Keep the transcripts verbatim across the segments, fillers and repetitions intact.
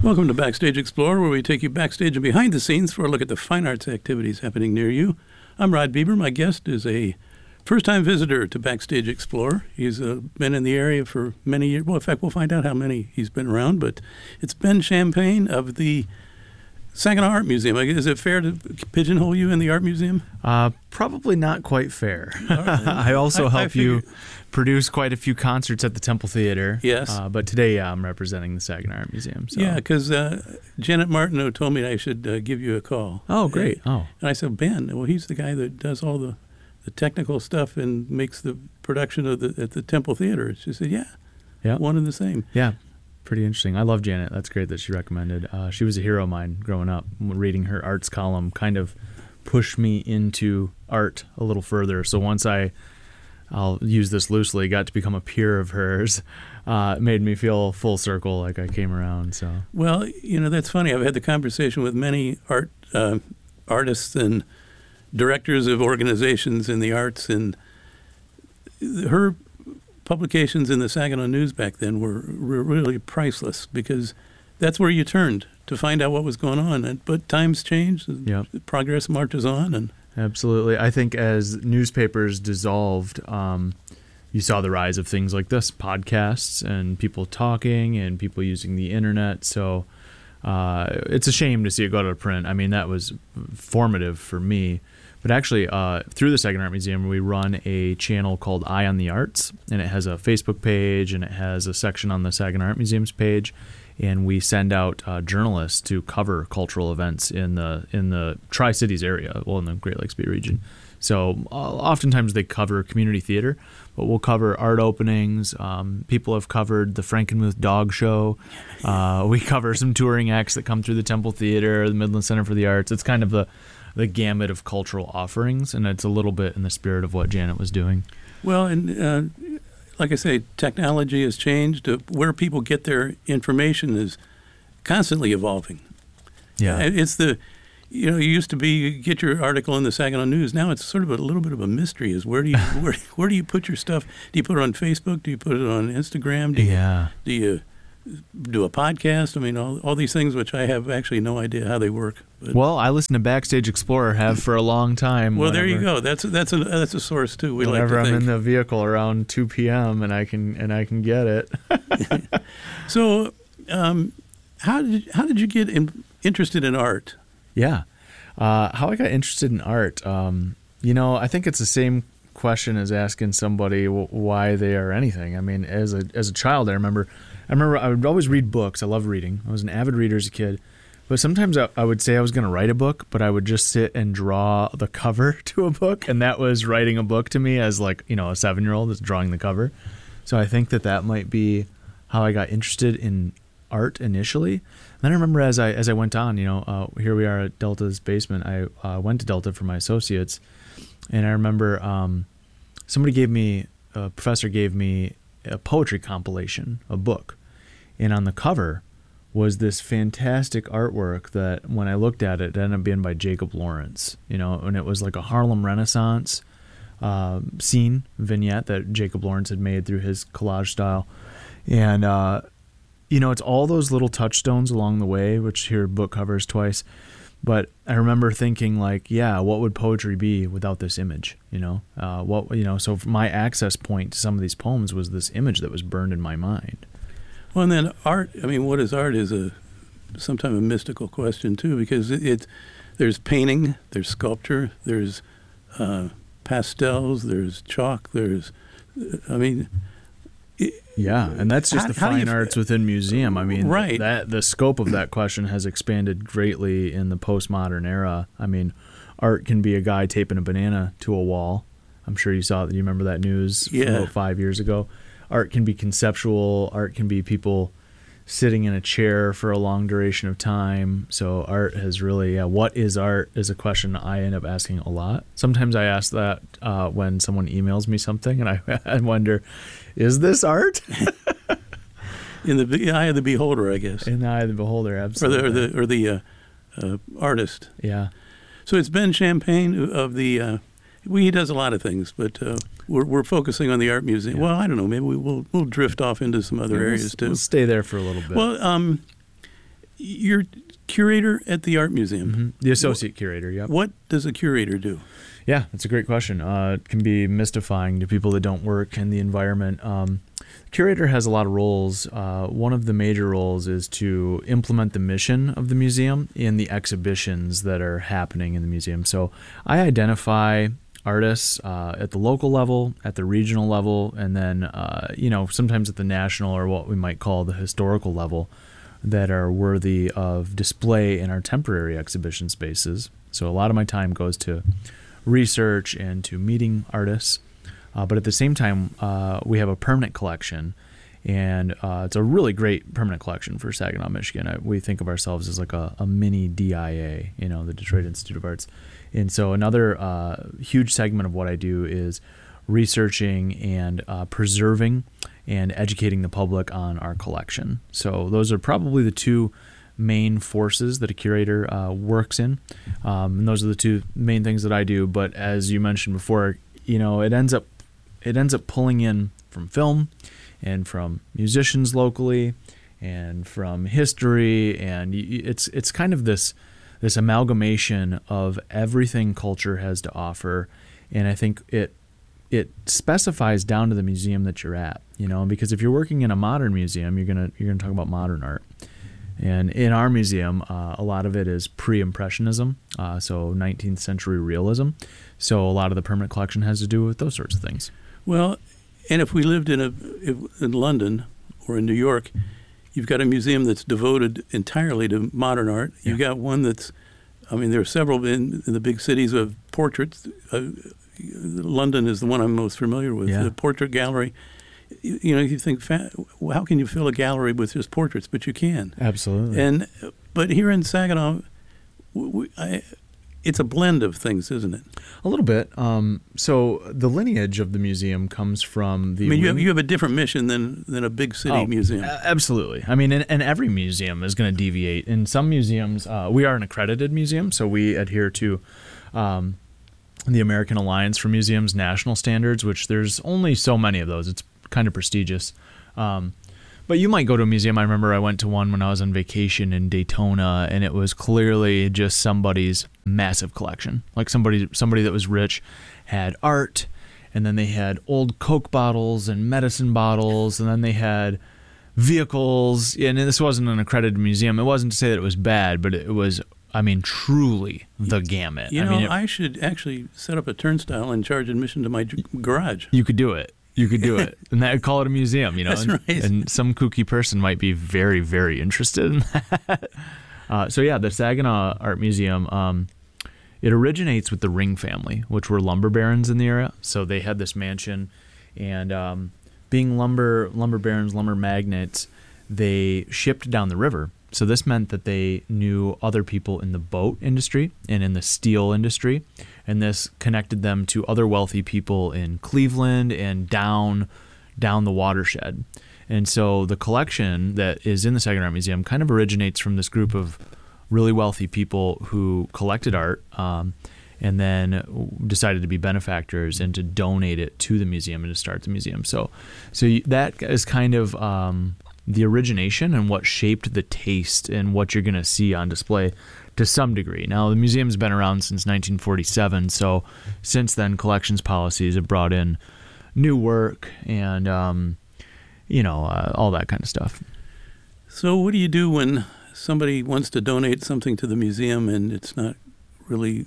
Welcome to Backstage Explorer, where we take you backstage and behind the scenes for a look at the fine arts activities happening near you. I'm Rod Bieber. My guest is a first-time visitor to Backstage Explorer. He's uh, been in the area for many years. Well, in fact, we'll find out how many he's been around, but it's Ben Champagne of the Saginaw Art Museum. Is it fair to pigeonhole you in the Art Museum? Uh, probably not quite fair. Right. I also I, help I you produce quite a few concerts at the Temple Theater. Yes. Uh, but today yeah, I'm representing the Saginaw Art Museum. So. Yeah, because uh, Janet Martineau told me I should uh, give you a call. Oh, great. And, oh. and I said, Ben, well, he's the guy that does all the, the technical stuff and makes the production of the at the Temple Theater. She said, yeah, yeah, one and the same. Yeah. Pretty interesting. I love Janet. That's great that she recommended. Uh, she was a hero of mine growing up. Reading her arts column kind of pushed me into art a little further. So once I, I'll use this loosely, got to become a peer of hers, uh, it made me feel full circle, like I came around. So well, you know, that's funny. I've had the conversation with many art uh, artists and directors of organizations in the arts, and her publications in the Saginaw News back then were, were really priceless, because that's where you turned to find out what was going on. And, but times change, yep. Progress marches on. And absolutely. I think as newspapers dissolved, um, you saw the rise of things like this, podcasts and people talking and people using the internet. So uh, it's a shame to see it go to print. I mean, that was formative for me. But actually, uh, through the Saginaw Art Museum, we run a channel called Eye on the Arts, and it has a Facebook page, and it has a section on the Saginaw Art Museum's page, and we send out uh, journalists to cover cultural events in the in the Tri-Cities area, well, in the Great Lakes Bay region. So uh, oftentimes they cover community theater, but we'll cover art openings. Um, people have covered the Frankenmuth Dog Show. Uh, we cover some touring acts that come through the Temple Theater, the Midland Center for the Arts. It's kind of the the gamut of cultural offerings, and it's a little bit in the spirit of what Janet was doing. Well, and uh, like I say, technology has changed. Uh, where people get their information is constantly evolving. Yeah, it's the, you know, you used to be you get your article in the Saginaw News. Now it's sort of a little bit of a mystery. Is where do you where where do you put your stuff? Do you put it on Facebook? Do you put it on Instagram? Do you, yeah. Do you do a podcast? I mean, all all these things which I have actually no idea how they work. But, well, I listen to Backstage Explorer, have for a long time. Well, whenever, there you go. That's that's a that's a source too. We whenever like to I'm think. in the vehicle around two p.m. and I can and I can get it. So, um, how did how did you get in, interested in art? Yeah, uh, how I got interested in art. Um, you know, I think it's the same question as asking somebody w- why they are anything. I mean, as a as a child, I remember. I remember I would always read books. I love reading. I was an avid reader as a kid. But sometimes I, I would say I was going to write a book, but I would just sit and draw the cover to a book. And that was writing a book to me as like, you know, a seven-year-old that's drawing the cover. So I think that that might be how I got interested in art initially. And then I remember as I as I went on, you know, uh, here we are at Delta's basement. I uh, went to Delta for my associates. And I remember um, somebody gave me, a professor gave me a poetry compilation, a book. And on the cover was this fantastic artwork that when I looked at it, it ended up being by Jacob Lawrence, you know, and it was like a Harlem Renaissance uh, scene vignette that Jacob Lawrence had made through his collage style. And, uh, you know, it's all those little touchstones along the way, which here book covers twice. But I remember thinking like, yeah, what would poetry be without this image, you know? Uh, what you know, so my access point to some of these poems was this image that was burned in my mind. Well, and then art, I mean, what is art is a sometimes a mystical question, too, because it, it there's painting, there's sculpture, there's uh, pastels, there's chalk, there's, I mean... It, yeah, and that's just how, the fine you, arts within museum. I mean, right. that the scope of that question has expanded greatly in the postmodern era. I mean, art can be a guy taping a banana to a wall. I'm sure you saw that. You remember that news yeah. from about five years ago? Art can be conceptual. Art can be people sitting in a chair for a long duration of time. So art has really, yeah, what is art is a question I end up asking a lot. Sometimes I ask that uh, when someone emails me something, and I, I wonder, is this art? In the eye of the beholder, I guess. In the eye of the beholder, absolutely. Or the, or the, or the uh, uh, artist. Yeah. So it's Ben Champagne of the... Uh, Well, he does a lot of things, but uh, we're we're focusing on the art museum. Yeah. Well, I don't know. Maybe we will we'll drift off into some other yeah, areas we'll, too. We'll stay there for a little bit. Well, um, you're curator at the art museum. Mm-hmm. The associate curator, yep. What does a curator do? Yeah, that's a great question. Uh, it can be mystifying to people that don't work in the environment. Um, curator has a lot of roles. Uh, one of the major roles is to implement the mission of the museum in the exhibitions that are happening in the museum. So I identify artists uh, at the local level, at the regional level, and then uh, you know sometimes at the national or what we might call the historical level that are worthy of display in our temporary exhibition spaces. So a lot of my time goes to research and to meeting artists, uh, but at the same time uh, we have a permanent collection, and uh, it's a really great permanent collection for Saginaw, Michigan. I, we think of ourselves as like a, a mini D I A, you know, the Detroit Institute of Arts. And so another uh, huge segment of what I do is researching and uh, preserving and educating the public on our collection. So those are probably the two main forces that a curator uh, works in, um, and those are the two main things that I do. But as you mentioned before, you know, it ends up it ends up pulling in from film and from musicians locally and from history, and it's it's kind of this. this amalgamation of everything culture has to offer, and I think it it specifies down to the museum that you're at, you know, because if you're working in a modern museum, you're gonna you're gonna talk about modern art, and in our museum, uh, a lot of it is pre-impressionism, uh, so nineteenth century realism. So a lot of the permanent collection has to do with those sorts of things. Well, and if we lived in a if, in London or in New York, you've got a museum that's devoted entirely to modern art. You've yeah. got one that's, I mean, there are several in, in the big cities of portraits. Uh, London is the one I'm most familiar with, yeah. the portrait gallery. You, you know, you think, how can you fill a gallery with just portraits? But you can. Absolutely. And But here in Saginaw, we, I, it's a blend of things, isn't it? A little bit. Um, so the lineage of the museum comes from the... I mean, you have, you have a different mission than, than a big city oh, museum. Absolutely. I mean, and, and every museum is going to deviate. In some museums, uh, we are an accredited museum, so we adhere to um, the American Alliance for Museums national standards, which there's only so many of those. It's kind of prestigious. Um, But you might go to a museum. I remember I went to one when I was on vacation in Daytona, and it was clearly just somebody's massive collection. Like somebody somebody that was rich had art, and then they had old Coke bottles and medicine bottles, and then they had vehicles. And this wasn't an accredited museum. It wasn't to say that it was bad, but it was, I mean, truly the gamut. You I know, mean, it, I should actually set up a turnstile and charge admission to my garage. You could do it. You could do it, and that would call it a museum, you know. That's and, right. And some kooky person might be very, very interested in that. Uh, so yeah, the Saginaw Art Museum, um, it originates with the Ring family, which were lumber barons in the area. So they had this mansion, and um, being lumber lumber barons, lumber magnates, they shipped down the river. So this meant that they knew other people in the boat industry and in the steel industry, and this connected them to other wealthy people in Cleveland and down down the watershed. And so the collection that is in the Saginaw Art Museum kind of originates from this group of really wealthy people who collected art um, and then decided to be benefactors and to donate it to the museum and to start the museum. So, so that is kind of... Um, the origination and what shaped the taste and what you're going to see on display to some degree. Now, the museum's been around since nineteen forty-seven, so since then, collections policies have brought in new work and, um, you know, uh, all that kind of stuff. So what do you do when somebody wants to donate something to the museum and it's not really...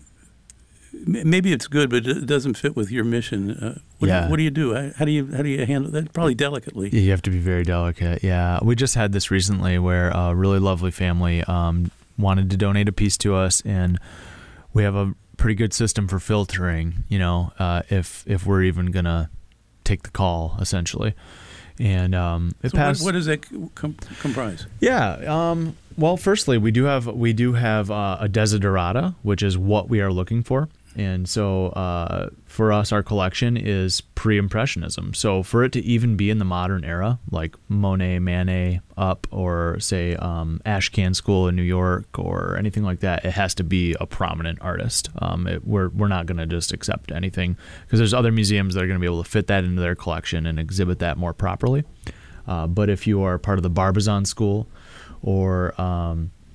Maybe it's good, but it doesn't fit with your mission. Uh, what, yeah. do, what do you do? How do you how do you handle that? Probably delicately. You have to be very delicate. Yeah, we just had this recently where a really lovely family um, wanted to donate a piece to us, and we have a pretty good system for filtering. You know, uh, if if we're even gonna take the call, essentially. And um, it so passed. What, what does that com- comprise? Yeah. Um, well, firstly, we do have we do have uh, a desiderata, which is what we are looking for. And so uh, for us, our collection is pre-impressionism. So for it to even be in the modern era, like Monet, Manet up, or say um, Ashcan School in New York or anything like that, it has to be a prominent artist. Um, it, we're we're not going to just accept anything because there's other museums that are going to be able to fit that into their collection and exhibit that more properly. Uh, but if you are part of the Barbizon School or um,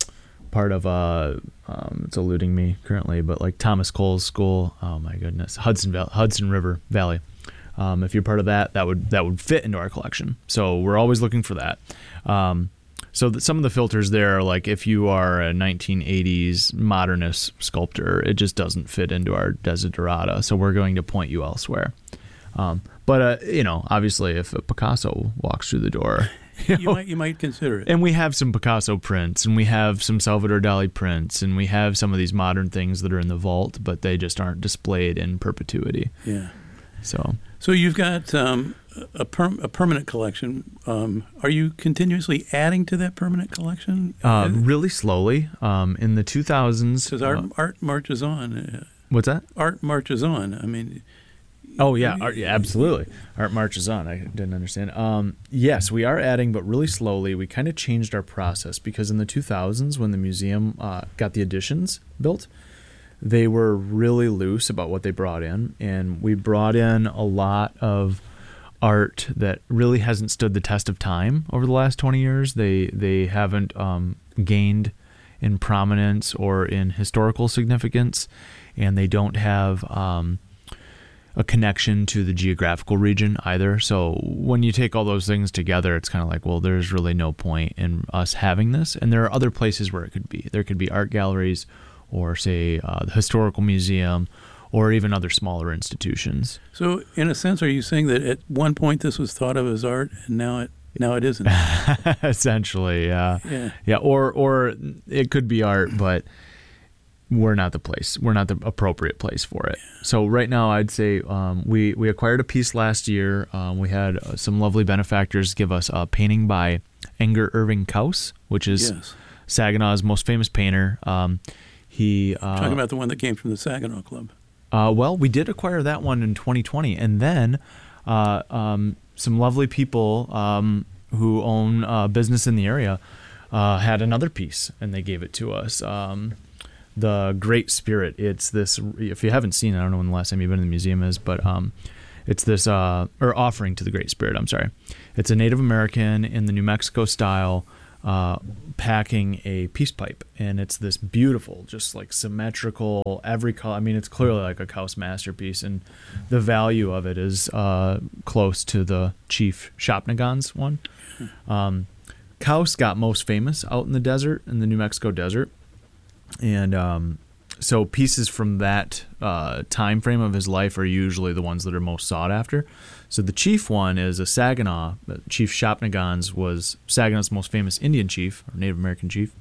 part of uh, um, it's eluding me currently, but like Thomas Cole's school. Oh my goodness, Hudson Val- Hudson River Valley. Um, if you're part of that, that would that would fit into our collection. So we're always looking for that. Um, so that some of the filters there are like if you are a nineteen eighties modernist sculptor, it just doesn't fit into our desiderata. So we're going to point you elsewhere. Um, but uh, you know, obviously, if a Picasso walks through the door, you, know, you might you might consider it. And we have some Picasso prints, and we have some Salvador Dali prints, and we have some of these modern things that are in the vault, but they just aren't displayed in perpetuity. Yeah. So. So you've got um, a, perm- a permanent collection. Um, are you continuously adding to that permanent collection? Uh, really slowly. Um, in the two thousands. Because art, uh, art marches on. Uh, what's that? Art marches on. I mean. Oh, yeah, art, yeah, absolutely. Art marches on. I didn't understand. Um, yes, we are adding, but really slowly. We kind of changed our process because in the two thousands, when the museum uh, got the additions built, they were really loose about what they brought in, and we brought in a lot of art that really hasn't stood the test of time over the last twenty years. They they haven't um, gained in prominence or in historical significance, and they don't have um, a connection to the geographical region either. So when you take all those things together, it's kind of like, well, there's really no point in us having this. And there are other places where it could be. There could be art galleries, or say uh, the historical museum, or even other smaller institutions. So, in a sense, are you saying that at one point this was thought of as art, and now it now it isn't? Essentially, yeah, yeah, yeah. Or or it could be art, but we're not the place. We're not the appropriate place for it. So right now, I'd say um, we we acquired a piece last year. Um, we had uh, some lovely benefactors give us a painting by Enger Irving Kaus, which is yes. Saginaw's most famous painter. Um, He uh, talking about the one that came from the Saginaw Club. Uh, well, we did acquire that one in twenty twenty, and then uh, um, some lovely people um, who own a business in the area uh, had another piece, and they gave it to us. Um, the Great Spirit. It's this. If you haven't seen it, I don't know when the last time you've been in the museum is, but um, it's this uh, or offering to the Great Spirit. I'm sorry. It's a Native American in the New Mexico style. Uh, packing a peace pipe, and it's this beautiful, just like symmetrical, every color. I mean, it's clearly like a Kaus masterpiece, and the value of it is uh, close to the Chief Shopnagon's one. Um, Kaus got most famous out in the desert, in the New Mexico desert, and um, so pieces from that uh, time frame of his life are usually the ones that are most sought after. So the chief one is a Saginaw. Chief Shopnagon's was Saginaw's most famous Indian chief, or Native American chief.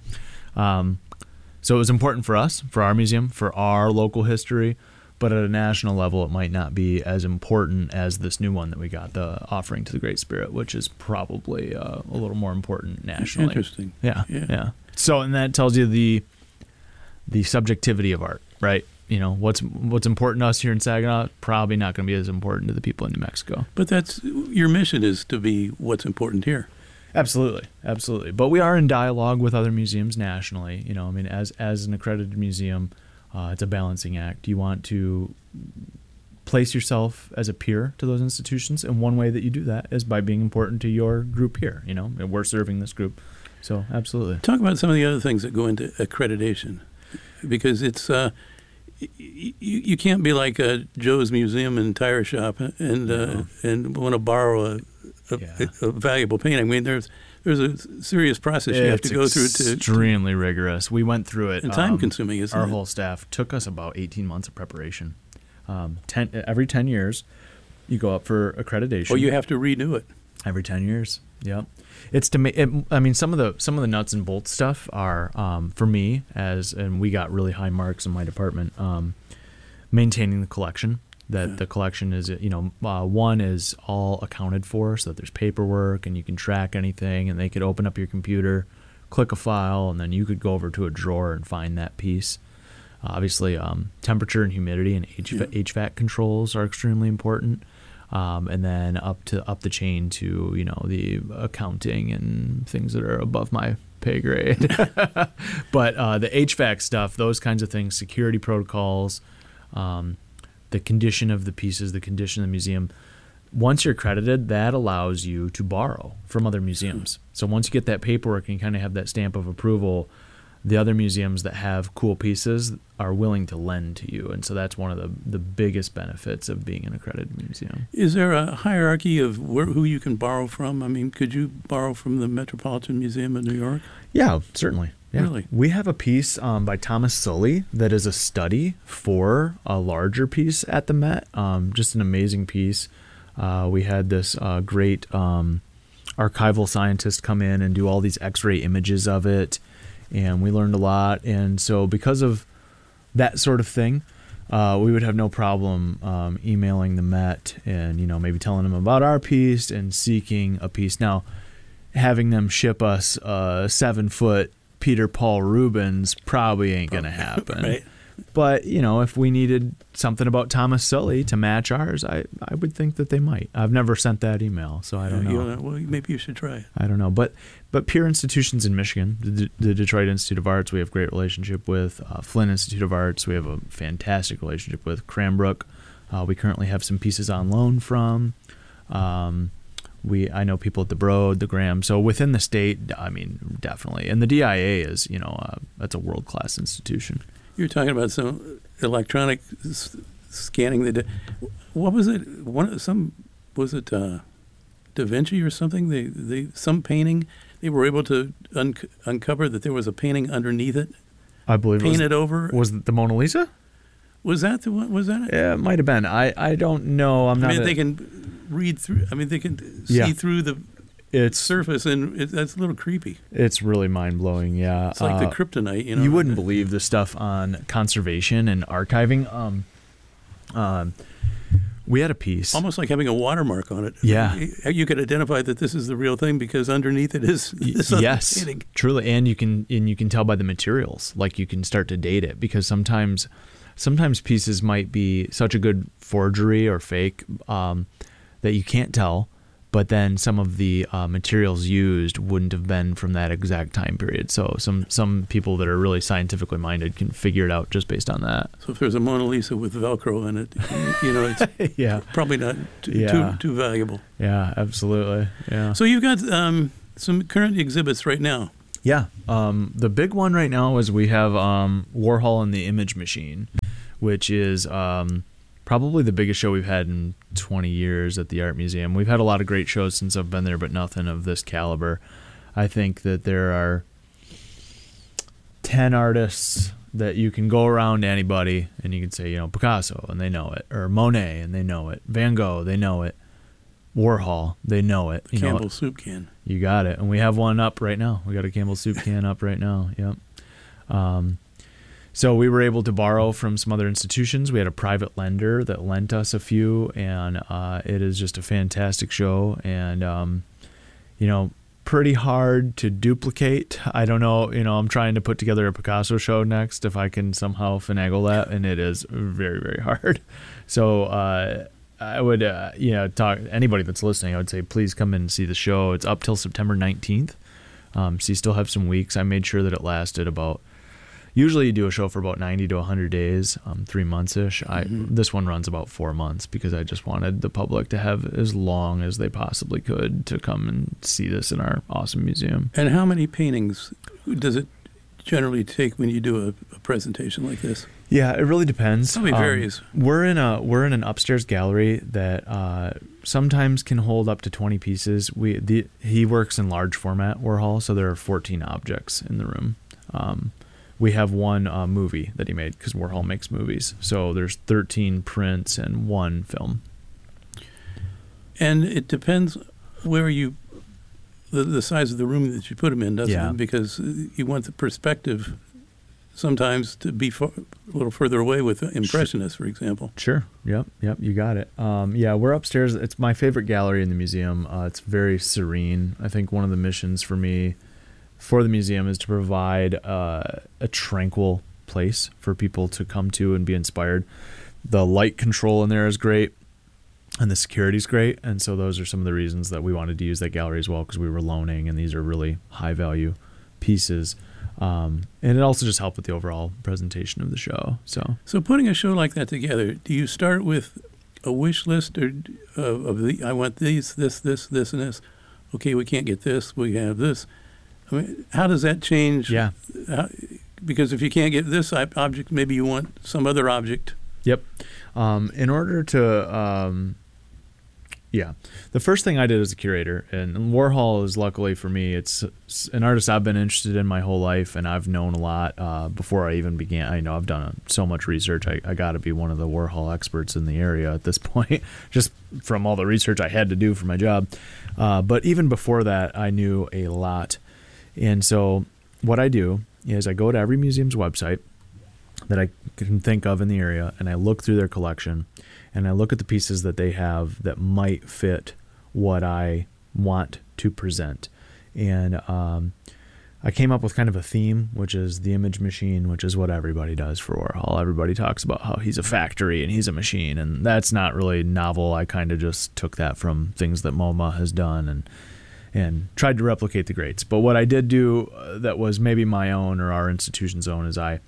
Um, so it was important for us, for our museum, for our local history, but at a national level, it might not be as important as this new one that we got, the offering to the Great Spirit, which is probably uh, a little more important nationally. Interesting. Yeah, yeah, yeah. So, and that tells you the the subjectivity of art, right? You know, what's what's important to us here in Saginaw, probably not going to be as important to the people in New Mexico. But that's your mission, is to be what's important here. Absolutely, absolutely. But we are in dialogue with other museums nationally. You know, I mean, as as an accredited museum, uh, it's a balancing act. You want to place yourself as a peer to those institutions, and one way that you do that is by being important to your group here. You know, and we're serving this group, so absolutely. Talk about some of the other things that go into accreditation, because it's. Uh, You, you can't be like uh, Joe's Museum and Tire Shop and uh, no. and want to borrow a, a, yeah. a, a valuable painting. I mean, there's there's a serious process you it's have to go through. To extremely rigorous. We went through it. And time um, consuming, isn't our it? Our whole staff took us about eighteen months of preparation. Um, ten every ten years, you go up for accreditation. Or you have to renew it every ten years. Yep. It's to me. It, I mean, some of the some of the nuts and bolts stuff are um, for me as, and we got really high marks in my department. Um, maintaining the collection. That yeah. the collection is, you know, uh, one is all accounted for, so that there's paperwork and you can track anything, and they could open up your computer, click a file, and then you could go over to a drawer and find that piece. Uh, obviously, um, temperature and humidity and H V A C, yeah. H V A C controls are extremely important. Um, and then up to up the chain to, you know, the accounting and things that are above my pay grade. But uh, the H V A C stuff, those kinds of things, security protocols, um, the condition of the pieces, the condition of the museum. Once you're accredited, that allows you to borrow from other museums. So once you get that paperwork and you kind of have that stamp of approval, the other museums that have cool pieces are willing to lend to you. And so that's one of the, the biggest benefits of being an accredited museum. Is there a hierarchy of where, who you can borrow from? I mean, could you borrow from the Metropolitan Museum of New York? Yeah, certainly. Yeah. Really? We have a piece um, by Thomas Sully that is a study for a larger piece at the Met. Um, just an amazing piece. Uh, we had this uh, great um, archival scientist come in and do all these X-ray images of it. And we learned a lot. And so because of that sort of thing, uh, we would have no problem um, emailing the Met and, you know, maybe telling them about our piece and seeking a piece. Now, having them ship us a seven-foot Peter Paul Rubens probably ain't going to happen. Right. But, you know, if we needed something about Thomas Sully to match ours, I, I would think that they might. I've never sent that email, so I don't Yeah, know. you know. Well, maybe you should try it. I don't know. But but peer institutions in Michigan, the, the Detroit Institute of Arts, we have a great relationship with. Uh, Flint Institute of Arts, we have a fantastic relationship with. Cranbrook, uh, we currently have some pieces on loan from. Um, we I know people at the Broad, the Graham. So within the state, I mean, definitely. And the D I A is, you know, uh, that's a world-class institution. You're talking about some electronic s- scanning. That what was it? One some was it uh, Da Vinci or something? They they some painting they were able to un- uncover that there was a painting underneath it, I believe painted it was, over. was it the Mona Lisa? Was that the one? Was that it? Yeah, it might have been. I, I don't know. I'm I not. mean, a- they can read through. I mean, they can see Yeah. through the it's surface, and it, that's a little creepy. it's really mind blowing. Yeah, It's like Uh, the kryptonite. You know, you wouldn't believe the stuff on conservation and archiving. Um, um, we had a piece. Almost like having a watermark on it. Yeah. You could identify that this is the real thing because underneath it is this other yes, painting. truly, and you can and you can tell by the materials. Like you can start to date it because sometimes, sometimes pieces might be such a good forgery or fake um, that you can't tell. But then some of the uh, materials used wouldn't have been from that exact time period. So some some people that are really scientifically minded can figure it out just based on that. So if there's a Mona Lisa with Velcro in it, you know, it's yeah, probably not too, Yeah. too too valuable. yeah, absolutely. Yeah. So you've got um, some current exhibits right now. Yeah. Um, the big one right now is we have um, Warhol and the Image Machine, which is um, probably the biggest show we've had in twenty years at the Art Museum. We've had a lot of great shows since I've been there, but nothing of this caliber. I think that there are ten artists that you can go around to anybody and you can say, you know, Picasso, and they know it, or Monet, and they know it, Van Gogh, they know it, Warhol, they know it. You know, Campbell's soup can. you got it. And we have one up right now. We got a Campbell's soup can up right now. Yep. Um, so we were able to borrow from some other institutions. We had a private lender that lent us a few, and uh, it is just a fantastic show. And, um, you know, pretty hard to duplicate. I don't know. You know, I'm trying to put together a Picasso show next if I can somehow finagle that, and it is very, very hard. So, uh, I would, uh, you know, talk anybody that's listening. I would say, please come in and see the show. It's up till September nineteenth, um, so you still have some weeks. I made sure that it lasted about. Usually, you do a show for about ninety to one hundred days, um, three months ish. I Mhm. this one runs about four months because I just wanted the public to have as long as they possibly could to come and see this in our awesome museum. And how many paintings does it generally take when you do a, a presentation like this? Yeah, it really depends. Probably Um, varies. we're in a we're in an upstairs gallery that uh, sometimes can hold up to twenty pieces. We the he works in large format Warhol, so there are fourteen objects in the room. Um, we have one uh, movie that he made because Warhol makes movies, so there's thirteen prints and one film. And it depends where you, the, the size of the room that you put them in, doesn't Yeah. it? Because you want the perspective sometimes to be far, a little further away with Impressionists, for example. Sure. Yep. Yep. You got it. Um, yeah, we're upstairs. It's my favorite gallery in the museum. Uh, it's very serene. I think one of the missions for me for the museum is to provide uh, a tranquil place for people to come to and be inspired. The light control in there is great, and the security's great. And so those are some of the reasons that we wanted to use that gallery as well, because we were loaning, and these are really high value pieces. Um, and it also just helped with the overall presentation of the show. So So putting a show like that together, do you start with a wish list or of, of the I want these, this, this, this, and this? Okay, we can't get this. We have this. I mean, how does that change? Yeah. How, because if you can't get this object, maybe you want some other object. Yep. Um, in order to, um, yeah, the first thing I did as a curator, and Warhol is luckily for me, it's, it's an artist I've been interested in my whole life, and I've known a lot uh, before I even began. I know I've done so much research. I, I got to be one of the Warhol experts in the area at this point, just from all the research I had to do for my job. Uh, but even before that, I knew a lot. And so what I do is I go to every museum's website that I can think of in the area, and I look through their collection, and I look at the pieces that they have that might fit what I want to present. And um, I came up with kind of a theme, which is the image machine, which is what everybody does for Warhol. Everybody talks about how he's a factory and he's a machine, and that's not really novel. I kind of just took that from things that MoMA has done and and tried to replicate the greats. But what I did do uh, that was maybe my own or our institution's own is I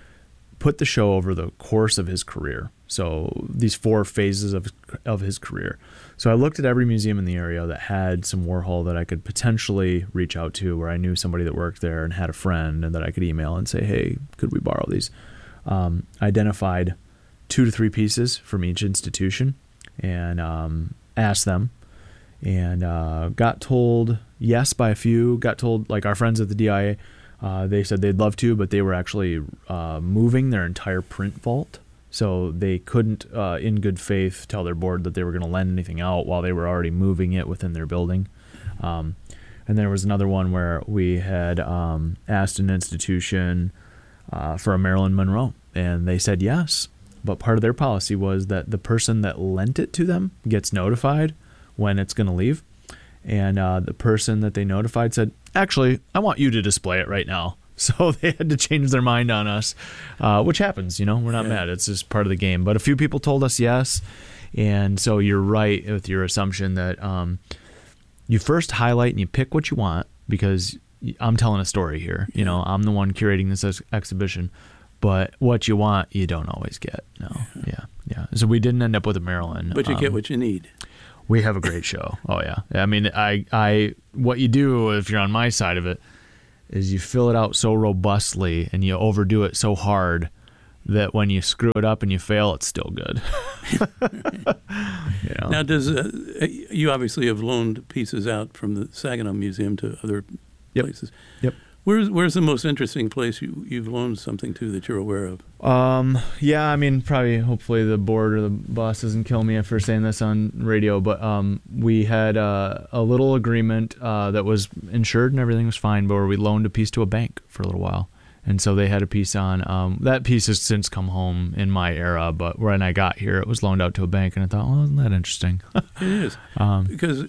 put the show over the course of his career. So these four phases of of his career. So I looked at every museum in the area that had some Warhol that I could potentially reach out to, where I knew somebody that worked there and had a friend and that I could email and say, hey, could we borrow these? Um, I identified two to three pieces from each institution and um, asked them, and uh, got told yes by a few. Got told, like our friends at the D I A, uh, they said they'd love to, but they were actually uh, moving their entire print vault. So they couldn't, uh, in good faith, tell their board that they were going to lend anything out while they were already moving it within their building. Um, and there was another one where we had um, asked an institution uh, for a Marilyn Monroe, and they said yes. But part of their policy was that the person that lent it to them gets notified when it's going to leave. And uh, the person that they notified said, actually, I want you to display it right now. So they had to change their mind on us, uh, which happens, you know, we're not yeah. mad. It's just part of the game. But a few people told us yes. And so you're right with your assumption that um, you first highlight and you pick what you want, because I'm telling a story here. You know, I'm the one curating this ex- exhibition. But what you want, you don't always get. No. Yeah. Yeah. yeah. So we didn't end up with a Marilyn. But you um, get what you need. We have a great show. Oh, yeah. I mean, I, I, what you do if you're on my side of it is you fill it out so robustly and you overdo it so hard that when you screw it up and you fail, it's still good. you know? Now, does uh, you obviously have loaned pieces out from the Saginaw Museum to other yep. places. Yep. Where's Where's the most interesting place you, you've loaned something to that you're aware of? Um, yeah, I mean, probably, hopefully the board or the boss doesn't kill me for saying this on radio, but um, we had uh, a little agreement uh, that was insured and everything was fine, but where we loaned a piece to a bank for a little while. And so they had a piece on, um, that piece has since come home in my era, but when I got here, it was loaned out to a bank, and I thought, well, isn't that interesting? It is. Um, because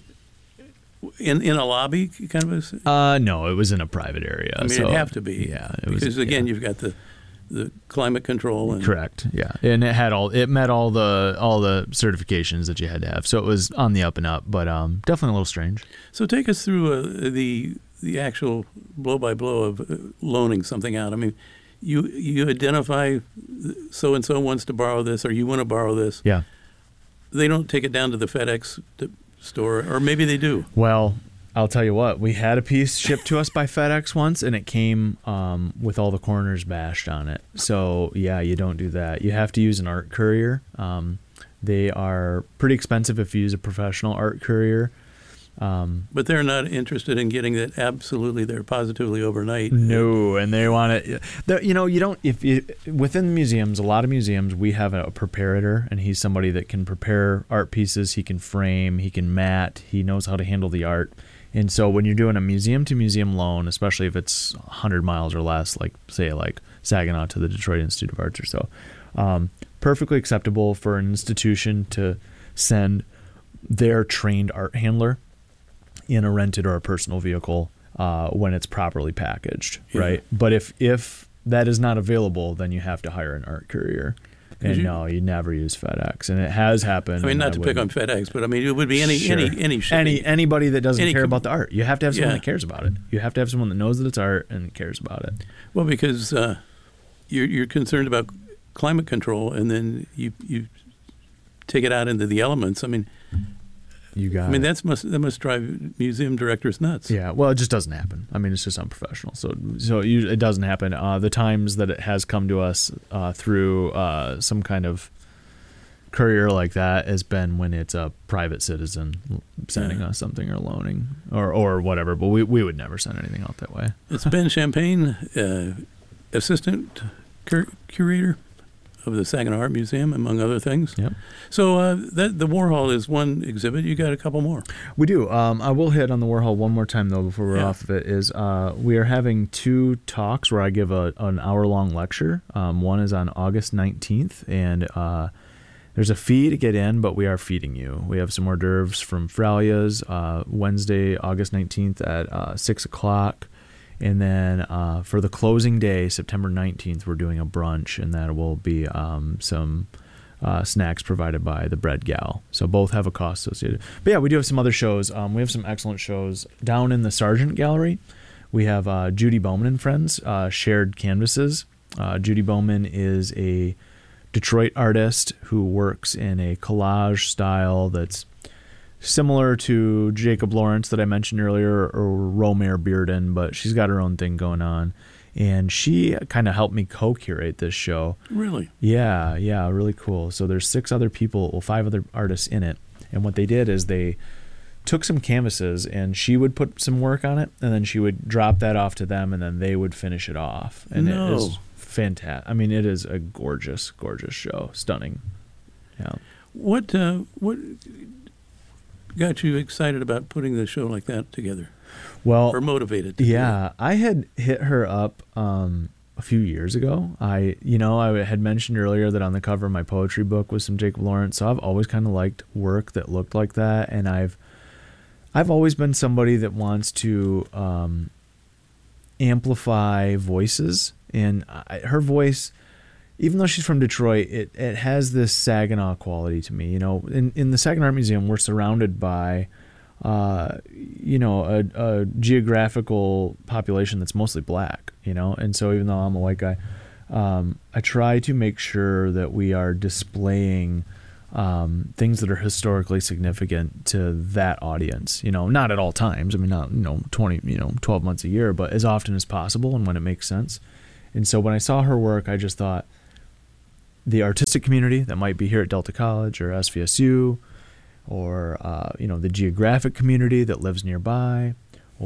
in in a lobby, kind of a... Uh, no, it was in a private area. I mean, so, it'd have to be. Yeah. It because, was, again, yeah. you've got the the climate control. And correct. Yeah. And it had all, it met all the, all the certifications that you had to have. So it was on the up and up, but um, definitely a little strange. So take us through uh, the the actual blow by blow of uh, loaning something out. I mean, you you identify so and so wants to borrow this, or you want to borrow this. Yeah. They don't take it down to the FedEx store, or maybe they do. Well, I'll tell you what, we had a piece shipped to us by FedEx once, and it came um, with all the corners bashed on it. So, yeah, you don't do that. You have to use an art courier. Um, they are pretty expensive if you use a professional art courier. Um, but they're not interested in getting that absolutely, they're positively overnight. No, and they want it. You know, you don't, if you, within the museums, a lot of museums, we have a preparator, and he's somebody that can prepare art pieces. He can frame, he can mat, he knows how to handle the art. And so when you're doing a museum-to-museum loan, especially if it's one hundred miles or less, like, say, like Saginaw to the Detroit Institute of Arts or so, um, perfectly acceptable for an institution to send their trained art handler in a rented or a personal vehicle uh, when it's properly packaged, yeah. right? But if if that is not available, then you have to hire an art courier. And you, no, you never use FedEx, and it has happened. I mean, not to pick on FedEx, but I mean, it would be any sure. any any shipping. any anybody that doesn't any care com- about the art. You have to have someone yeah. that cares about it. You have to have someone that knows that it's art and cares about it. Well, because uh, you're you're concerned about climate control, and then you you take it out into the elements. I mean, You got I mean, it. that's must that must drive museum directors nuts. Yeah, well, it just doesn't happen. I mean, it's just unprofessional. So, so it, usually- it doesn't happen. Uh, the times that it has come to us uh, through uh, some kind of courier like that has been when it's a private citizen sending Yeah. us something or loaning or or whatever. But we we would never send anything out that way. It's Ben Champagne, uh, assistant cur- curator of the Saginaw Art Museum, among other things. Yep. So uh, that the Warhol is one exhibit. You got a couple more. We do. Um, I will hit on the Warhol one more time though before we're Yeah. off of it. Is uh, we are having two talks where I give a an hour long lecture. Um, one is on August nineteenth, and uh, there's a fee to get in, but we are feeding you. We have some hors d'oeuvres from Fralia's uh, Wednesday, August nineteenth at uh, six o'clock. And then uh, for the closing day, September nineteenth, we're doing a brunch, and that will be um, some uh, snacks provided by the Bread Gal. So both have a cost associated. But yeah, we do have some other shows. Um, we have some excellent shows down in the Sargent Gallery. We have uh, Judy Bowman and Friends, uh, Shared Canvases. Uh, Judy Bowman is a Detroit artist who works in a collage style that's similar to Jacob Lawrence that I mentioned earlier, or Romare Bearden, but she's got her own thing going on. And she kind of helped me co-curate this show. Really? Yeah, yeah, really cool. So there's six other people, well, five other artists in it. And what they did is they took some canvases and she would put some work on it, and then she would drop that off to them, and then they would finish it off. And No. it is fantastic. I mean, it is a gorgeous, gorgeous show. Stunning. Yeah. What uh, what got you excited about putting the show like that together, Well, or motivated? To do yeah, I had hit her up um, a few years ago. I, you know, I had mentioned earlier that on the cover of my poetry book was some Jacob Lawrence. So I've always kind of liked work that looked like that, and I've, I've always been somebody that wants to um, amplify voices, and I, her voice, even though she's from Detroit, it, it has this Saginaw quality to me. You know, in, in the Saginaw Art Museum, we're surrounded by, uh, you know, a, a geographical population that's mostly black, you know. And so even though I'm a white guy, um, I try to make sure that we are displaying um, things that are historically significant to that audience. You know, not at all times. I mean, not, you know, twenty, you know, twelve months a year, but as often as possible and when it makes sense. And so when I saw her work, I just thought, the artistic community that might be here at Delta College or S V S U, or uh, you know, the geographic community that lives nearby,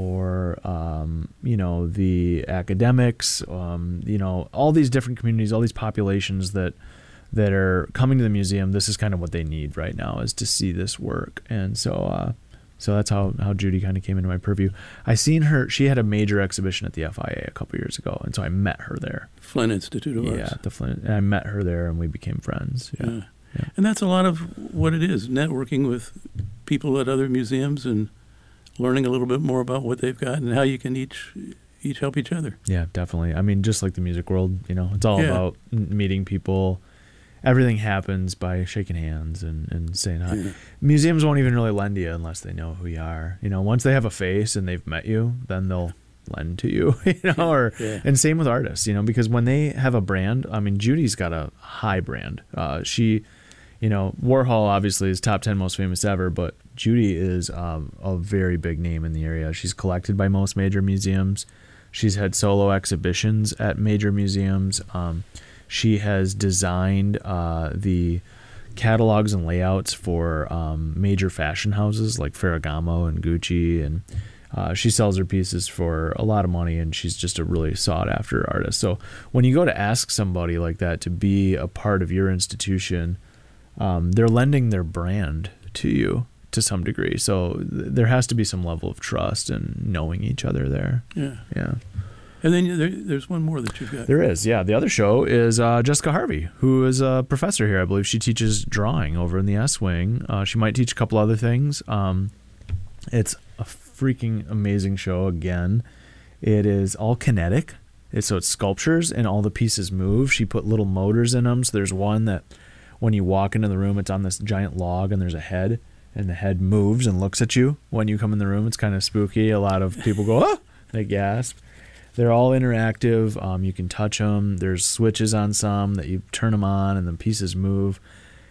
or um, you know, the academics, um, you know, all these different communities, all these populations that that are coming to the museum. This is kind of what they need right now, is to see this work. And so uh, so that's how how Judy kind of came into my purview. I seen her. She had a major exhibition at the F I A a couple years ago, and so I met her there. Flint Institute of Yeah, Arts. at the Flint. And I met her there, and we became friends. Yeah. Yeah. Yeah. And that's a lot of what it is, networking with people at other museums and learning a little bit more about what they've got and how you can each each help each other. Yeah, definitely. I mean, just like the music world, you know, it's all Yeah. about m- meeting people. Everything happens by shaking hands and, and saying hi. Yeah. Museums won't even really lend to you unless they know who you are. You know, once they have a face and they've met you, then they'll lend to you, you know, or, Yeah. and same with artists, you know, because when they have a brand, I mean, Judy's got a high brand. Uh, she, you know, Warhol obviously is top ten most famous ever, but Judy is um, a very big name in the area. She's collected by most major museums. She's had solo exhibitions at major museums. Um, she has designed uh, the catalogs and layouts for um, major fashion houses like Ferragamo and Gucci, and uh, she sells her pieces for a lot of money, and she's just a really sought after artist. So when you go to ask somebody like that to be a part of your institution, um, they're lending their brand to you to some degree. So th- there has to be some level of trust and knowing each other there. Yeah. Yeah. And then there, there's one more that you've got. There is, yeah. The other show is uh, Jessica Harvey, who is a professor here. I believe she teaches drawing over in the S Wing. Uh, she might teach a couple other things. Um, it's a freaking amazing show. Again, it is all kinetic. It's, so it's sculptures and all the pieces move. She put little motors in them. So there's one that when you walk into the room, it's on this giant log and there's a head, and the head moves and looks at you when you come in the room. It's kind of spooky. A lot of people go, oh, they gasp. They're all interactive. Um, you can touch them. There's switches on some that you turn them on and the pieces move.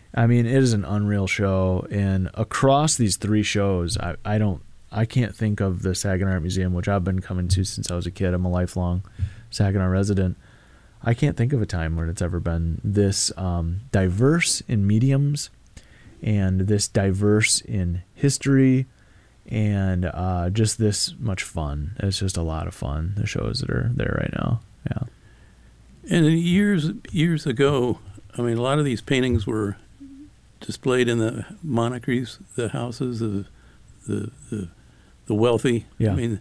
I mean, it is an unreal show, and across these three shows, I, I don't, I can't think of the Saginaw Art Museum, which I've been coming to since I was a kid. I'm a lifelong Saginaw resident. I can't think of a time when it's ever been this um, diverse in mediums, and this diverse in history, and uh, just this much fun. It's just a lot of fun, the shows that are there right now. Yeah. And years years ago, I mean, a lot of these paintings were displayed in the monarchies, the houses of the the, the wealthy. Yeah. I mean,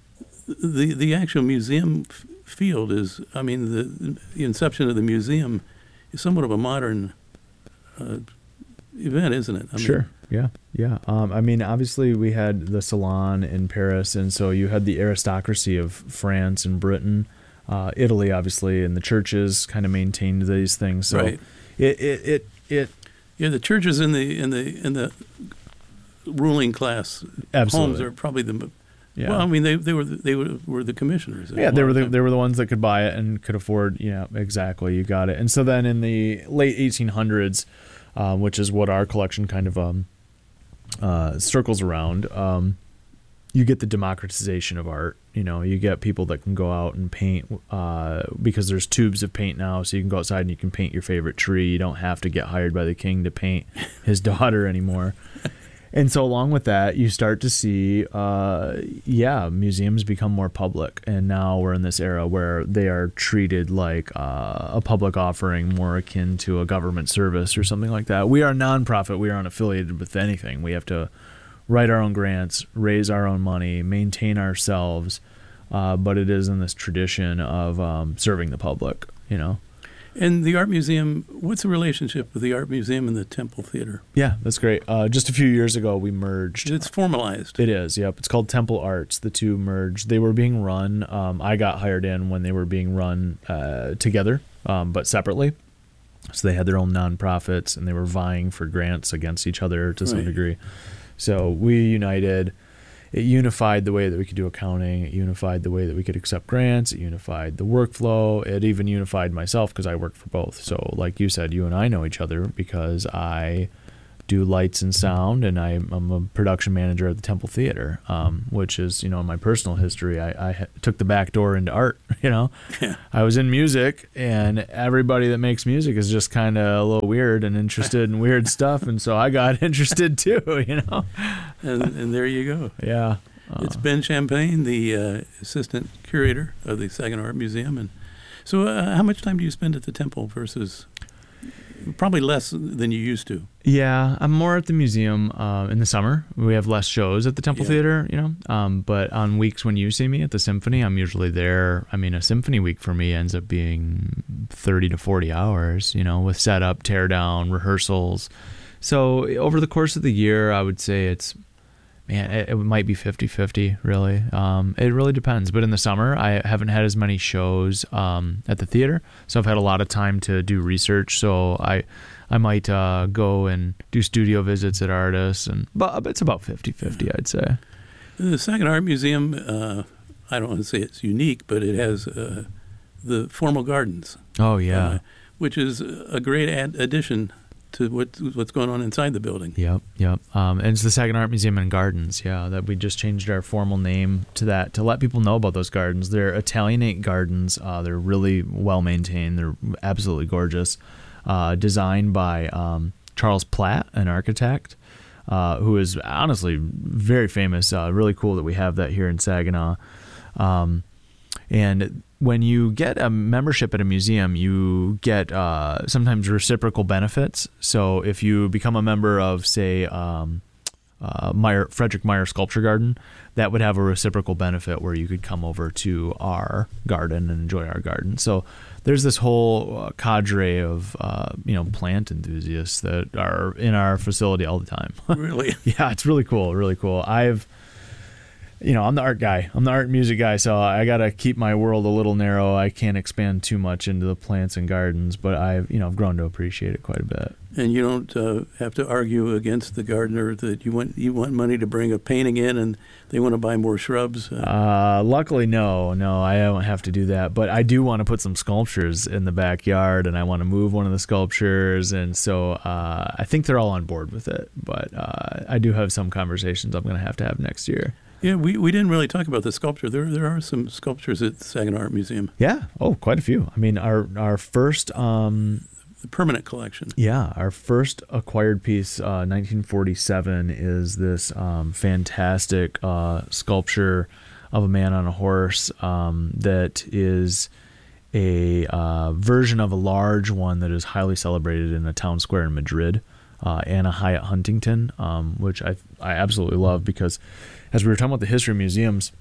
the the actual museum f- field is, I mean, the, the inception of the museum is somewhat of a modern uh, event, isn't it? I mean, Sure. Yeah. Yeah. Um, I mean, obviously we had the Salon in Paris, and so you had the aristocracy of France and Britain, uh, Italy, obviously, and the churches kind of maintained these things. So Right. it, it, it, it, Yeah, the churches in the in the in the ruling class Absolutely. homes are probably the yeah. well. I mean, they they were they were, were the commissioners. Yeah, they were the, they were the ones that could buy it and could afford. Yeah, exactly. You got it. And so then in the late eighteen hundreds, uh, which is what our collection kind of um, uh, circles around, um, you get the democratization of art. You know, you get people that can go out and paint uh, because there's tubes of paint now, so you can go outside and you can paint your favorite tree. You don't have to get hired by the king to paint his daughter anymore. And so along with that, you start to see, uh, yeah, museums become more public. And now we're in this era where they are treated like uh, a public offering, more akin to a government service or something like that. We are a nonprofit. We are unaffiliated with anything. We have to write our own grants, raise our own money, maintain ourselves. Uh, but it is in this tradition of um, serving the public, you know. And the art museum, what's the relationship with the art museum and the Temple Theater? Yeah, that's great. Uh, just a few years ago, we merged. It's formalized. It is, yep. It's called Temple Arts. The two merged. They were being run. Um, I got hired in when they were being run uh, together, um, but separately. So they had their own nonprofits, and they were vying for grants against each other to some Right. degree. So we united. It unified the way that we could do accounting. It unified the way that we could accept grants. It unified the workflow. It even unified myself because I worked for both. So like you said, you and I know each other because I do lights and sound, and I, I'm a production manager at the Temple Theater, um, which is, you know, in my personal history, I, I took the back door into art, you know. Yeah. I was in music, and everybody that makes music is just kind of a little weird and interested in weird stuff, and so I got interested too, you know. And, and there you go. Yeah. Uh, It's Ben Champagne, the uh, assistant curator of the Saginaw Art Museum. And so uh, how much time do you spend at the Temple versus probably less than you used to? Yeah, I'm more at the museum uh, in the summer. We have less shows at the Temple Yeah. Theater, you know. Um, but on weeks when you see me at the Symphony, I'm usually there. I mean, a symphony week for me ends up being thirty to forty hours, you know, with setup, tear down, rehearsals. So over the course of the year, I would say it's, man, it, it might be fifty-fifty, really. Um, it really depends. But in the summer, I haven't had as many shows um, at the theater, so I've had a lot of time to do research. So I I might uh, go and do studio visits at artists, and but it's about fifty-fifty, I'd say. The Saginaw Art Museum, uh, I don't want to say it's unique, but it has uh, the formal gardens, Oh, yeah. uh, which is a great ad- addition to what, what's going on inside the building. Yep, yep. Um, and it's the Saginaw Art Museum and Gardens, yeah, that we just changed our formal name to that to let people know about those gardens. They're Italianate gardens. Uh, they're really well-maintained. They're absolutely gorgeous. Uh, designed by um, Charles Platt, an architect, uh, who is honestly very famous. Uh, really cool that we have that here in Saginaw. Um, and when you get a membership at a museum, you get uh, sometimes reciprocal benefits. So if you become a member of, say, um, uh, Meyer, Frederick Meyer Sculpture Garden, that would have a reciprocal benefit where you could come over to our garden and enjoy our garden. So there's this whole uh, cadre of uh, you know plant enthusiasts that are in our facility all the time. Really? Yeah, it's really cool, really cool. I've you know, I'm the art guy. I'm the art and music guy, so I got to keep my world a little narrow. I can't expand too much into the plants and gardens, but I've, you know, I've grown to appreciate it quite a bit. And you don't uh, have to argue against the gardener that you want you want money to bring a painting in, and they want to buy more shrubs. Uh, uh, luckily, no, no, I don't have to do that. But I do want to put some sculptures in the backyard, and I want to move one of the sculptures, and so uh, I think they're all on board with it. But uh, I do have some conversations I'm going to have to have next year. Yeah, we, we didn't really talk about the sculpture. There there are some sculptures at the Saginaw Art Museum. Yeah, oh, quite a few. I mean, our our first. Um, The permanent collection. Yeah, our first acquired piece, uh, nineteen forty-seven, is this um, fantastic uh, sculpture of a man on a horse um, that is a uh, version of a large one that is highly celebrated in a town square in Madrid, uh, Anna Hyatt Huntington, um, which I I absolutely love because as we were talking about the history of museums,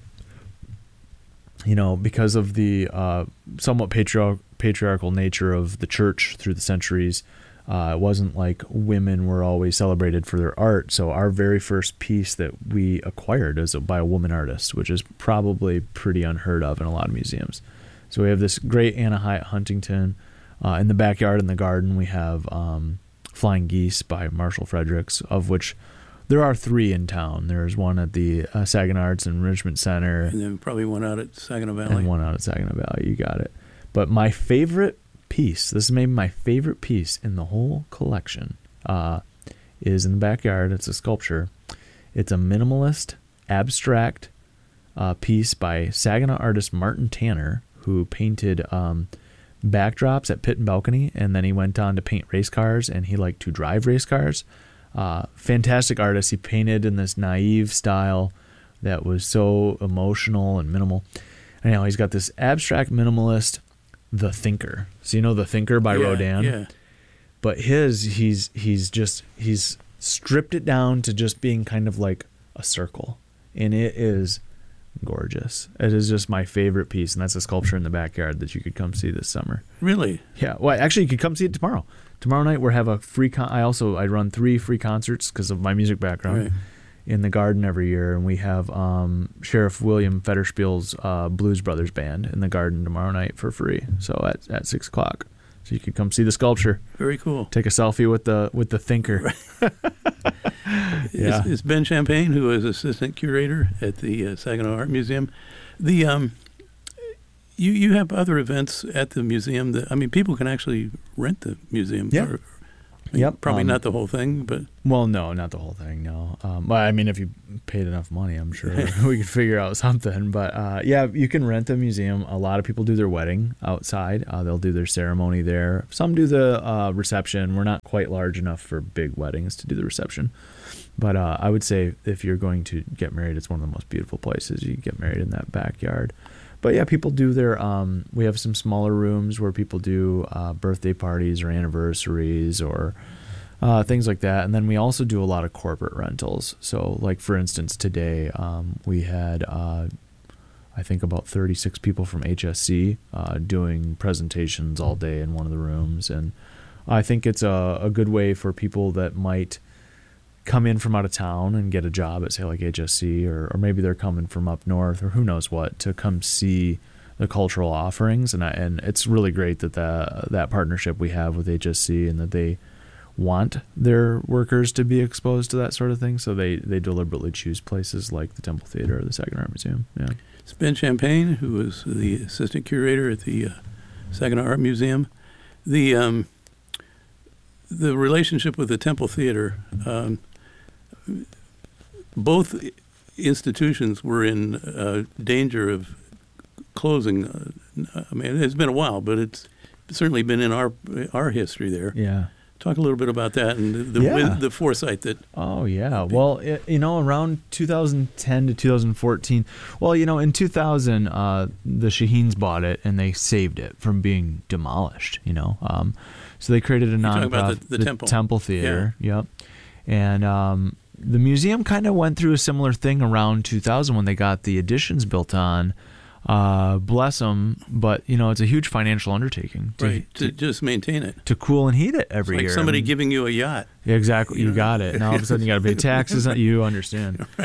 you know, because of the uh, somewhat patriarchal patriarchal nature of the church through the centuries, uh, it wasn't like women were always celebrated for their art. So our very first piece that we acquired is by a woman artist, which is probably pretty unheard of in a lot of museums. So we have this great Anna Hyatt Huntington. Uh, in the backyard, in the garden, we have um, Flying Geese by Marshall Fredericks, of which there are three in town. There's one at the uh, Saginaw Arts and Enrichment Center. And then probably one out at Saginaw Valley. And one out at Saginaw Valley. You got it. But my favorite piece, this is maybe my favorite piece in the whole collection, uh, is in the backyard. It's a sculpture. It's a minimalist, abstract uh, piece by Saginaw artist Martin Tanner, who painted um, backdrops at Pit and Balcony, and then he went on to paint race cars, and he liked to drive race cars. Uh, fantastic artist. He painted in this naive style that was so emotional and minimal. Anyhow, he's got this abstract minimalist, The Thinker. So you know The Thinker by yeah, Rodin? Yeah. But his, he's he's just, he's stripped it down to just being kind of like a circle. And it is gorgeous. It is just my favorite piece, and that's a sculpture in the backyard that you could come see this summer. Really? Yeah. Well, actually, you could come see it tomorrow. Tomorrow night we have a free con- I also I run three free concerts because of my music background. Right. In the garden every year, and we have um, Sheriff William Federspiel's uh, Blues Brothers Band in the garden tomorrow night for free. So at at six o'clock, so you could come see the sculpture. Very cool. Take a selfie with the with the Thinker. Yeah. It's, it's Ben Champagne, who is assistant curator at the uh, Saginaw Art Museum. The um, you you have other events at the museum that I mean, people can actually rent the museum. Yeah. For, I mean, Yep. Probably um, not the whole thing, but Well, no, not the whole thing. No. Um, well, I mean, if you paid enough money, I'm sure we could figure out something. But uh, yeah, you can rent the museum. A lot of people do their wedding outside. Uh, they'll do their ceremony there. Some do the uh, reception. We're not quite large enough for big weddings to do the reception. But uh, I would say if you're going to get married, it's one of the most beautiful places. You get married in that backyard. But yeah, people do their, um, we have some smaller rooms where people do uh, birthday parties or anniversaries or uh, things like that. And then we also do a lot of corporate rentals. So like, for instance, today um, we had, uh, I think about thirty-six people from H S C uh, doing presentations all day in one of the rooms. And I think it's a, a good way for people that might come in from out of town and get a job at, say, like H S C, or, or maybe they're coming from up north or who knows what, to come see the cultural offerings. And I, and it's really great that the, that partnership we have with H S C, and that they want their workers to be exposed to that sort of thing. So they, they deliberately choose places like the Temple Theater or the Saginaw Art Museum. Yeah. It's Ben Champagne, who is the assistant curator at the uh, Saginaw Art Museum. The um, the relationship with the Temple Theater, um, both institutions were in uh, danger of closing. Uh, I mean, it's been a while, but it's certainly been in our our history there. Yeah. Talk a little bit about that and the the, Yeah. the foresight that. Oh yeah. Well, it, you know, around two thousand ten to two thousand fourteen. Well, you know, in two thousand, uh, the Shaheens bought it and they saved it from being demolished. You know, um, so they created a talking about nonprofit, the- the Temple. Temple Theater. Yep. And um, the museum kind of went through a similar thing around two thousand when they got the additions built on. Uh, bless them, but you know, it's a huge financial undertaking to, Right, to, to, just maintain it. to cool and heat it every It's like year. somebody I mean, giving you a yacht. yeah, exactly. you You know? got it. Now all of a sudden you got to pay taxes. You understand. Right.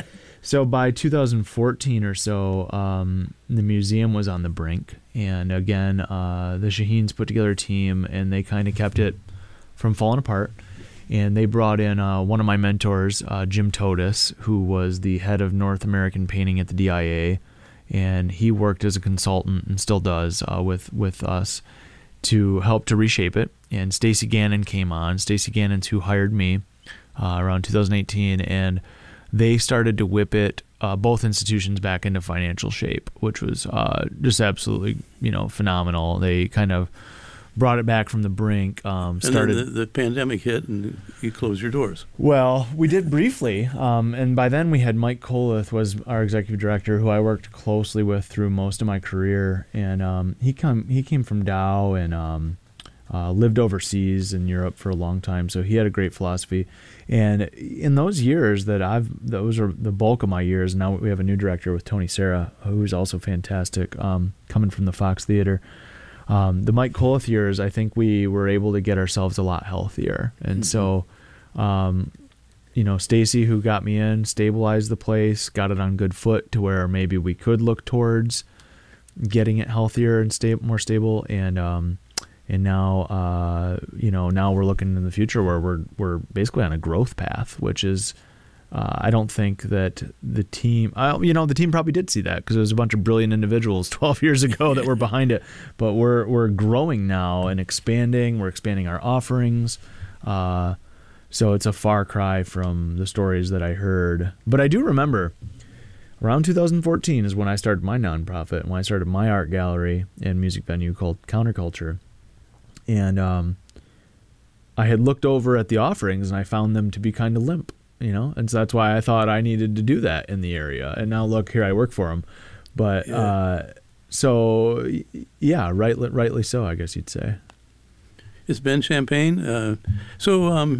So by two thousand fourteen or so, um, the museum was on the brink. And again, uh, the Shaheens put together a team, and they kind of kept it from falling apart. And they brought in uh, one of my mentors, uh, Jim Totis, who was the head of North American painting at the D I A. And he worked as a consultant and still does uh, with, with us to help to reshape it. And Stacy Gannon came on. Stacy Gannon's who hired me uh, around two thousand eighteen. And they started to whip it, uh, both institutions, back into financial shape, which was uh, just absolutely, you know, phenomenal. They kind of brought it back from the brink. Um, started and then the, the pandemic hit, and you closed your doors. Well, we did briefly, um, and by then we had Mike Kolith was our executive director, who I worked closely with through most of my career, and um, he come he came from Dow and um, uh, lived overseas in Europe for a long time, so he had a great philosophy. And in those years that I've, those are the bulk of my years. Now we have a new director with Tony Serra, who's also fantastic, um, coming from the Fox Theater. Um, the Mike Kolith years, I think we were able to get ourselves a lot healthier. And mm-hmm. so, um, you know, Stacy, who got me in, stabilized the place, got it on good foot to where maybe we could look towards getting it healthier and sta- more stable. And, um, And now, uh, you know, now we're looking in the future where we're we're basically on a growth path, which is, uh, I don't think that the team, uh, you know, the team probably did see that because there was a bunch of brilliant individuals twelve years ago that were behind it. But we're we're growing now and expanding. We're expanding our offerings. Uh, so it's a far cry from the stories that I heard. But I do remember around two thousand fourteen is when I started my nonprofit, when I started my art gallery and music venue called Counterculture. And um, I had looked over at the offerings, and I found them to be kind of limp, you know, and so that's why I thought I needed to do that in the area. And now look, here I work for them. But yeah. uh, so, yeah, right, rightly so, I guess you'd say. It's Ben Champagne. Uh, so, um,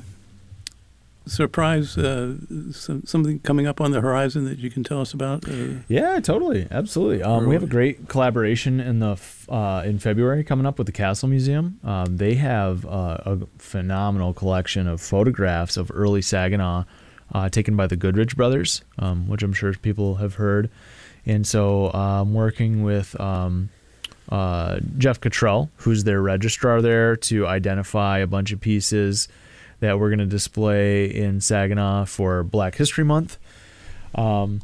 surprise, uh, some, something coming up on the horizon that you can tell us about? Uh, yeah, totally, absolutely. Um, we have a great collaboration in the uh, in February coming up with the Castle Museum. Um, they have uh, a phenomenal collection of photographs of early Saginaw, uh, taken by the Goodrich brothers, um, which I'm sure people have heard. And so uh, I'm working with um, uh, Jeff Cottrell, who's their registrar there, to identify a bunch of pieces that we're going to display in Saginaw for Black History Month. Um,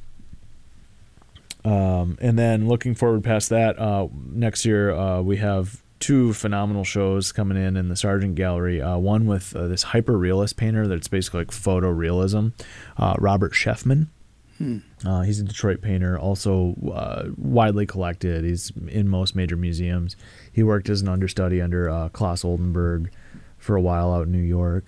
um, and then looking forward past that, uh, next year uh, we have two phenomenal shows coming in in the Sargent Gallery. Uh, one with uh, this hyper-realist painter that's basically like photorealism, uh, Robert Sheffman. Hmm. Uh, he's a Detroit painter, also uh, widely collected. He's in most major museums. He worked as an understudy under uh, Klaus Oldenburg for a while out in New York.